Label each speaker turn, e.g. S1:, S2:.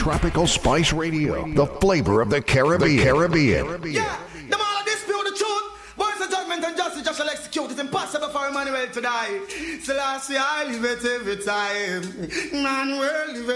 S1: Tropical Spice Radio, the flavor of the Caribbean.
S2: Yeah, them all dispute the truth. Boys of judgment and justice just shall execute. It's impossible for Emmanuel to die. So last year I live it every time. Man, world live